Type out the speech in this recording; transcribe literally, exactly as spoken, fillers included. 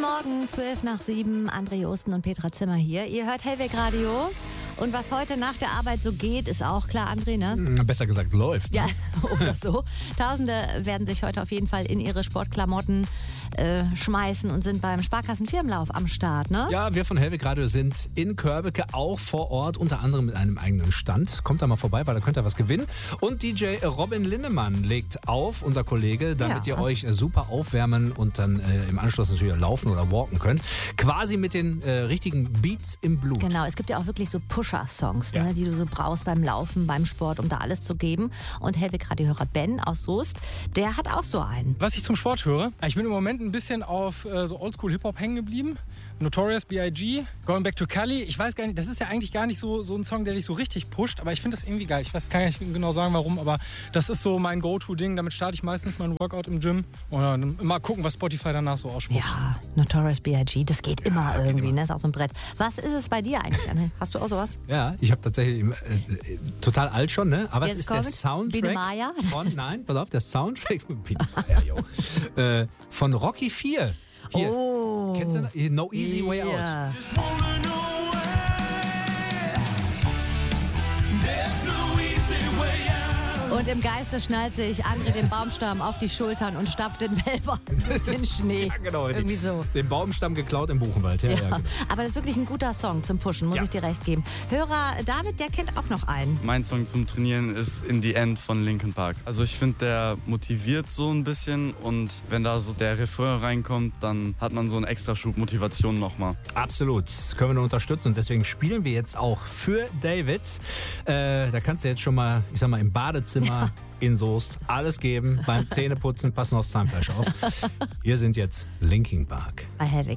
Morgen, zwölf nach sieben, André Osten und Petra Zimmer hier. Ihr hört Hellweg Radio. Und was heute nach der Arbeit so geht, ist auch klar, André, ne? Besser gesagt, läuft. Ja, oder so. Tausende werden sich heute auf jeden Fall in ihre Sportklamotten äh, schmeißen und sind beim Sparkassen-Firmenlauf am Start, ne? Ja, wir von Hellweg Radio sind in Körbeke auch vor Ort, unter anderem mit einem eigenen Stand. Kommt da mal vorbei, weil da könnt ihr was gewinnen. Und D J Robin Linnemann legt auf, unser Kollege, damit Ja. ihr euch super aufwärmen und dann äh, im Anschluss natürlich laufen oder walken könnt. Quasi mit den äh, richtigen Beats im Blut. Genau, es gibt ja auch wirklich so Pusher-Songs, ne, Ja. die du so brauchst beim Laufen, beim Sport, um da alles zu geben. Und Hellweg-Radiohörer Ben aus Soest, der hat auch so einen. Was ich zum Sport höre, ich bin im Moment ein bisschen auf äh, so Oldschool-Hip-Hop hängen geblieben. Notorious B I G, Going Back to Cali. Ich weiß gar nicht, das ist ja eigentlich gar nicht so, so ein Song, der dich so richtig pusht, aber ich finde das irgendwie geil. Ich weiß, kann nicht genau sagen, warum, aber das ist so mein Go-To-Ding. Damit starte ich meistens mein Workout im Gym und dann mal gucken, was Spotify danach so ausspuckt. Ja, Notorious B I G, das geht immer geht irgendwie, immer. ne? Ist auch so ein Brett. Was ist es bei dir eigentlich, Anne? Hast du auch sowas? Ja, ich habe tatsächlich äh, äh, total alt schon, ne? Aber Jetzt es ist der kommt Biene Soundtrack Maya. von, nein, pass auf, der Soundtrack Biene Maya, yo. äh, von Rocky vier. Hier. Oh. Kennst du noch? No Easy Way Out. Ja. Und im Geiste schnallt sich André den Baumstamm auf die Schultern und stapft den Wälber durch den Schnee. Ja, genau. Irgendwie so. Den Baumstamm geklaut im Buchenwald. Ja, ja. Ja, genau. aber das ist wirklich ein guter Song zum Pushen, muss Ja. ich dir recht geben. Hörer David, der kennt auch noch einen. Mein Song zum Trainieren ist In the End von Linkin Park. Also ich finde, der motiviert so ein bisschen und wenn da so der Refrain reinkommt, dann hat man so einen extra Schub Motivation nochmal. Absolut. Können wir nur unterstützen. Und deswegen spielen wir jetzt auch für David. Äh, da kannst du jetzt schon mal, ich sag mal, im Badezimmer in Soest alles geben. Beim Zähneputzen, passen aufs Zahnfleisch auf. Hier sind jetzt Linkin Park. Bei Hellwig.